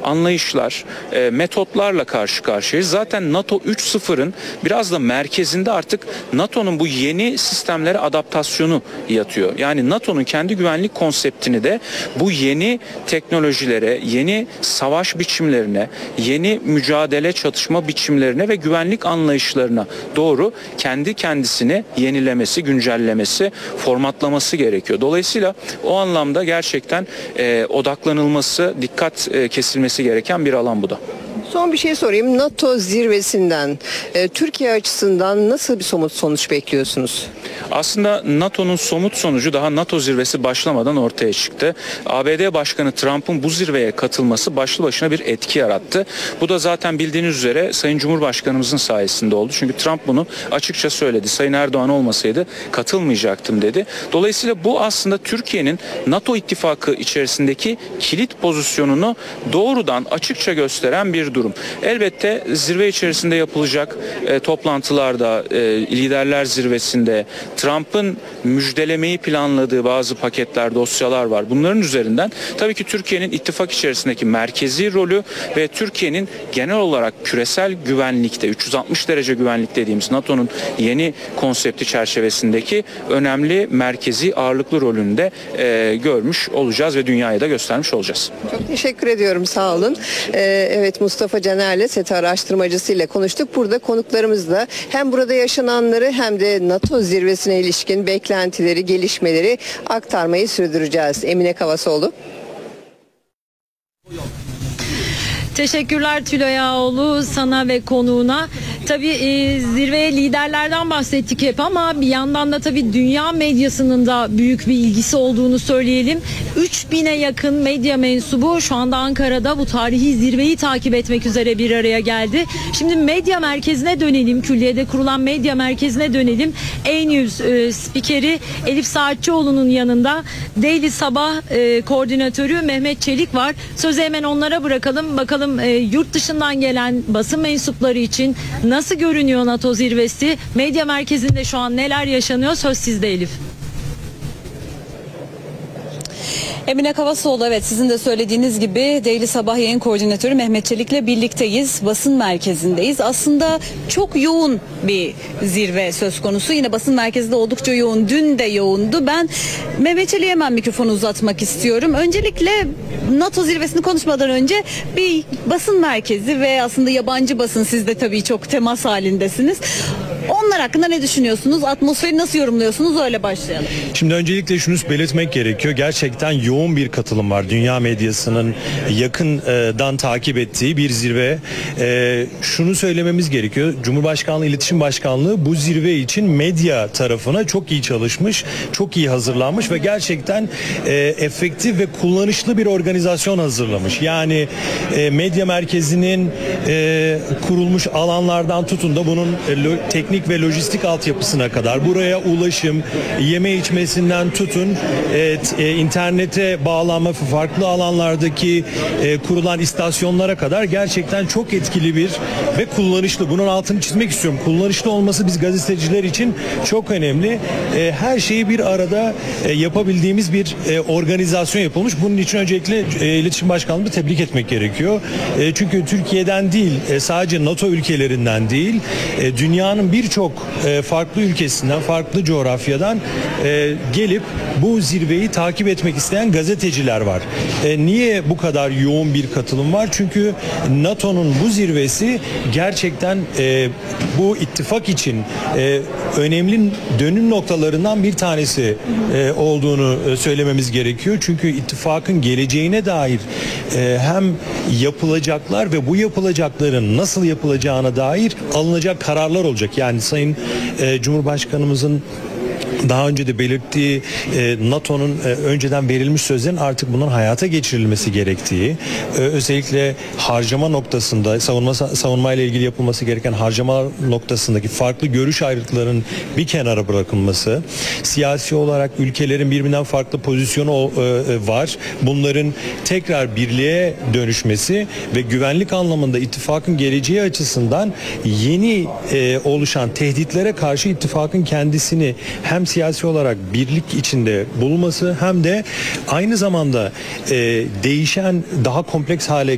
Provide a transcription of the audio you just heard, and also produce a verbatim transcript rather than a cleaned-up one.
anlayışlar, e, metotlarla karşı karşıyayız. Zaten NATO üç nokta sıfırın biraz da merkezinde artık NATO'nun bu yeni sistemlere adaptasyonu yatıyor. Yani NATO'nun kendi güvenlik konseptini de bu yeni teknolojilere, yeni savaş biçimlerine, yeni mücadele çatışma biçimlerine ve güvenlik anlayışlarına doğru kendi kendisini yenilemesi, güncellemesi, formatlaması gerekiyor. Dolayısıyla o anlamda gerçekten e, odaklanılması, dikkat e, kesilmesi gereken bir alan bu da. Son bir şey sorayım. NATO zirvesinden e, Türkiye açısından nasıl bir somut sonuç bekliyorsunuz? Aslında NATO'nun somut sonucu daha NATO zirvesi başlamadan ortaya çıktı. A B D Başkanı Trump'ın bu zirveye katılması başlı başına bir etki yarattı. Bu da zaten bildiğiniz üzere Sayın Cumhurbaşkanımızın sayesinde oldu. Çünkü Trump bunu açıkça söyledi. Sayın Erdoğan olmasaydı katılmayacaktım dedi. Dolayısıyla bu aslında Türkiye'nin NATO ittifakı içerisindeki kilit pozisyonunu doğrudan açıkça gösteren bir durum. Elbette zirve içerisinde yapılacak e, toplantılarda, e, liderler zirvesinde Trump'ın müjdelemeyi planladığı bazı paketler, dosyalar var. Bunların üzerinden tabii ki Türkiye'nin ittifak içerisindeki merkezi rolü ve Türkiye'nin genel olarak küresel güvenlikte, üç yüz altmış derece güvenlik dediğimiz NATO'nun yeni konsepti çerçevesindeki önemli merkezi ağırlıklı rolünü de e, görmüş olacağız ve dünyaya da göstermiş olacağız. Çok teşekkür ediyorum, sağ olun. Ee, evet, Mustafa Caner'le, SETA araştırmacısıyla konuştuk. Burada konuklarımızla hem burada yaşananları hem de NATO zirvesine ilişkin beklentileri, gelişmeleri aktarmayı sürdüreceğiz. Emine Kavasoğlu. Teşekkürler Tülay Ağoğlu, sana ve konuğuna. Tabii e, zirveye liderlerden bahsettik hep ama bir yandan da tabii dünya medyasının da büyük bir ilgisi olduğunu söyleyelim. üç bine yakın medya mensubu şu anda Ankara'da bu tarihi zirveyi takip etmek üzere bir araya geldi. Şimdi medya merkezine dönelim, külliyede kurulan medya merkezine dönelim. E-News e, spikeri Elif Saatçıoğlu'nun yanında Daily Sabah e, koordinatörü Mehmet Çelik var. Sözü hemen onlara bırakalım. Bakalım e, yurt dışından gelen basın mensupları için nasıl görünüyor NATO zirvesi? Medya merkezinde şu an neler yaşanıyor? Söz sizde Elif. Emine Kavasoğlu, evet, sizin de söylediğiniz gibi Daily Sabah yayın koordinatörü Mehmet Çelik'le birlikteyiz. Basın merkezindeyiz. Aslında çok yoğun bir zirve söz konusu. Yine basın merkezinde oldukça yoğun. Dün de yoğundu. Ben Mehmet Çelik'e hemen mikrofonu uzatmak istiyorum. Öncelikle NATO zirvesini konuşmadan önce bir basın merkezi ve aslında yabancı basın, siz de tabii çok temas halindesiniz. Onlar hakkında ne düşünüyorsunuz? Atmosferi nasıl yorumluyorsunuz? Öyle başlayalım. Şimdi öncelikle şunu belirtmek gerekiyor. Gerçekten yoğun bir katılım var. Dünya medyasının yakından takip ettiği bir zirve. Ee, şunu söylememiz gerekiyor. Cumhurbaşkanlığı İletişim Başkanlığı bu zirve için medya tarafına çok iyi çalışmış, çok iyi hazırlanmış ve gerçekten e, efektif ve kullanışlı bir organizasyon hazırlamış. Yani e, medya merkezinin e, kurulmuş alanlardan tutun da bunun e, lo, teknik ve lojistik altyapısına kadar, buraya ulaşım, yeme içmesinden tutun e, e, internete bağlanma, farklı alanlardaki e, kurulan istasyonlara kadar gerçekten çok etkili bir ve kullanışlı. Bunun altını çizmek istiyorum. Kullanışlı olması biz gazeteciler için çok önemli. E, her şeyi bir arada e, yapabildiğimiz bir e, organizasyon yapılmış. Bunun için öncelikle e, İletişim Başkanlığı'nı tebrik etmek gerekiyor. E, çünkü Türkiye'den değil, e, sadece NATO ülkelerinden değil, e, dünyanın birçok e, farklı ülkesinden, farklı coğrafyadan e, gelip bu zirveyi takip etmek isteyen gazeteciler var. E, niye bu kadar yoğun bir katılım var? Çünkü NATO'nun bu zirvesi gerçekten e, bu ittifak için e, önemli dönüm noktalarından bir tanesi e, olduğunu e, söylememiz gerekiyor. Çünkü ittifakın geleceğine dair e, hem yapılacaklar ve bu yapılacakların nasıl yapılacağına dair alınacak kararlar olacak. Yani Sayın e, Cumhurbaşkanımızın daha önce de belirttiği e, NATO'nun e, önceden verilmiş sözlerin artık bunun hayata geçirilmesi gerektiği, e, özellikle harcama noktasında savunma savunma ile ilgili yapılması gereken harcama noktasındaki farklı görüş ayrılıklarının bir kenara bırakılması, siyasi olarak ülkelerin birbirinden farklı pozisyonu e, var. Bunların tekrar birliğe dönüşmesi ve güvenlik anlamında ittifakın geleceği açısından yeni e, oluşan tehditlere karşı ittifakın kendisini hem siyasi olarak birlik içinde bulunması hem de aynı zamanda e, değişen, daha kompleks hale